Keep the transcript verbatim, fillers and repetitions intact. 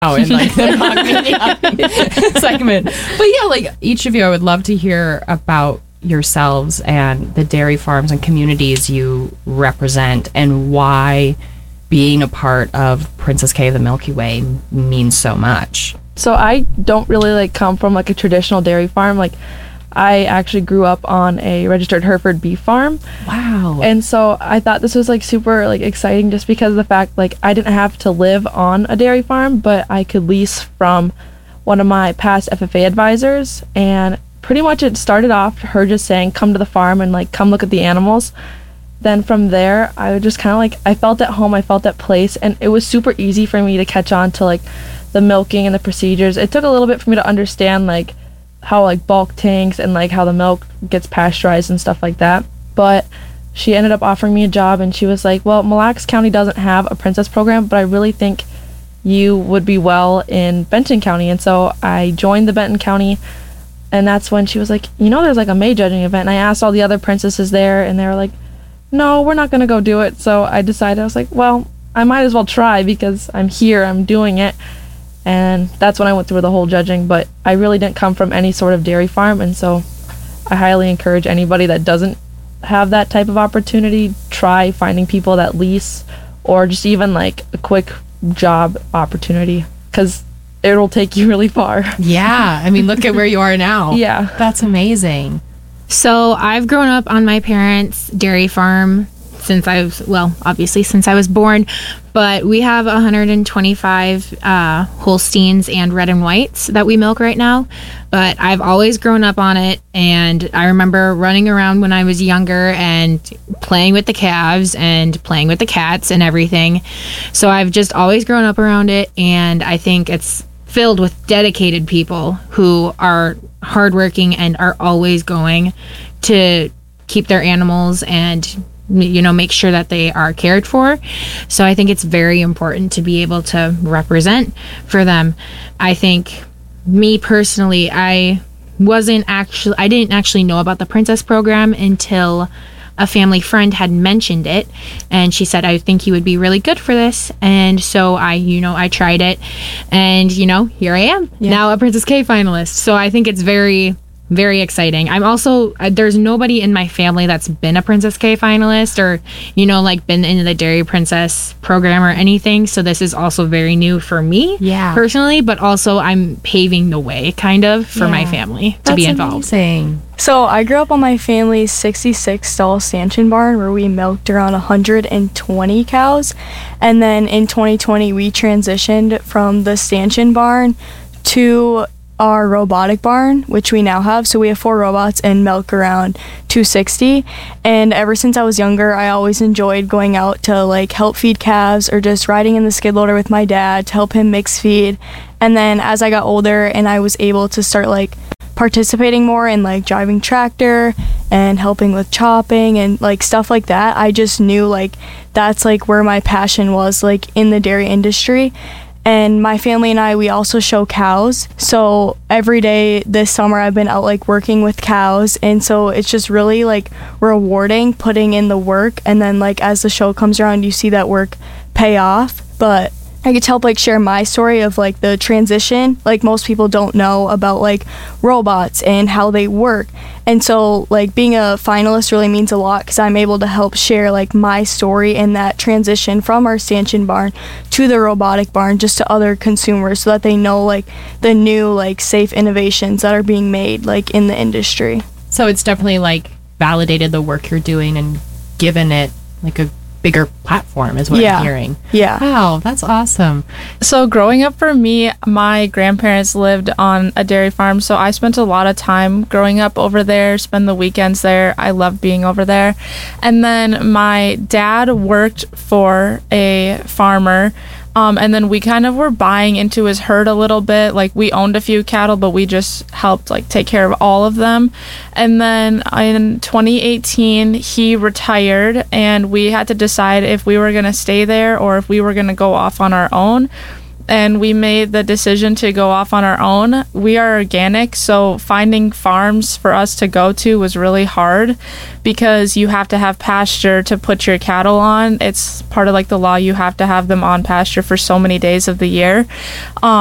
Oh, in like the Mock Media segment. But yeah, like each of you, I would love to hear about yourselves and the dairy farms and communities you represent and why being a part of Princess K of the Milky Way means so much. So I don't really like come from like a traditional dairy farm. Like I actually grew up on a registered Hereford beef farm. Wow. And so I thought this was like super like exciting just because of the fact like I didn't have to live on a dairy farm, but I could lease from one of my past F F A advisors. And pretty much it started off her just saying, come to the farm and like come look at the animals. Then from there, I would just kind of like, I felt at home, I felt at place, and it was super easy for me to catch on to like the milking and the procedures. It took a little bit for me to understand like how like bulk tanks and like how the milk gets pasteurized and stuff like that. But she ended up offering me a job, and she was like, well, Mille Lacs County doesn't have a princess program, but I really think you would be well in Benton County. And so I joined the Benton County, and that's when she was like, you know, there's like a May judging event. And I asked all the other princesses there, and they were like, no, we're not going to go do it. So I decided, I was like, well, I might as well try because I'm here, I'm doing it. And that's when I went through the whole judging. But I really didn't come from any sort of dairy farm, and so I highly encourage anybody that doesn't have that type of opportunity, try finding people that lease or just even like a quick job opportunity, because it'll take you really far. Yeah, I mean, look at where you are now. Yeah. That's amazing. So I've grown up on my parents' dairy farm since I was, well, obviously since I was born, but we have one hundred twenty-five uh, Holsteins and red and whites that we milk right now. But I've always grown up on it, and I remember running around when I was younger and playing with the calves and playing with the cats and everything. So I've just always grown up around it, and I think it's filled with dedicated people who are hardworking and are always going to keep their animals and, you know, make sure that they are cared for. So I think it's very important to be able to represent for them. I think me personally, I wasn't actually, I didn't actually know about the Princess program until a family friend had mentioned it, and she said, I think you would be really good for this. And so I, you know, I tried it, and, you know, here I am, yeah. Now a Princess K finalist. So I think it's very, very exciting. I'm also, uh, there's nobody in my family that's been a Princess K finalist or, you know, like been in the Dairy Princess program or anything. So this is also very new for me, yeah, personally, but also I'm paving the way kind of for yeah. my family to that's be involved. Amazing. So I grew up on my family's sixty-six stall stanchion barn where we milked around one hundred twenty cows. And then in twenty twenty, we transitioned from the stanchion barn to our robotic barn, which we now have. So we have four robots and milk around two sixty. And ever since I was younger, I always enjoyed going out to like help feed calves or just riding in the skid loader with my dad to help him mix feed. And then as I got older and I was able to start like participating more in like driving tractor and helping with chopping and like stuff like that, I just knew like that's like where my passion was, like in the dairy industry. And my family and I, we also show cows. So every day this summer I've been out like working with cows. And so it's just really like rewarding putting in the work. And then like as the show comes around, you see that work pay off. But I get to help like share my story of like the transition. Like most people don't know about like robots and how they work. And so like being a finalist really means a lot because I'm able to help share like my story and that transition from our stanchion barn to the robotic barn just to other consumers so that they know like the new like safe innovations that are being made like in the industry. So it's definitely like validated the work you're doing and given it like a bigger platform is what yeah. I'm hearing. Yeah. Wow, that's awesome. So growing up for me, my grandparents lived on a dairy farm, so I spent a lot of time growing up over there, spend the weekends there. I loved being over there. And then my dad worked for a farmer, um, and then we kind of were buying into his herd a little bit. Like we owned a few cattle, but we just helped like take care of all of them. And then in twenty eighteen, he retired, and we had to decide if we were going to stay there or if we were going to go off on our own. and we made the decision to go off on our own. We are organic, so finding farms for us to go to was really hard because you have to have pasture to put your cattle on. It's part of like the law, you have to have them on pasture for so many days of the year. Um,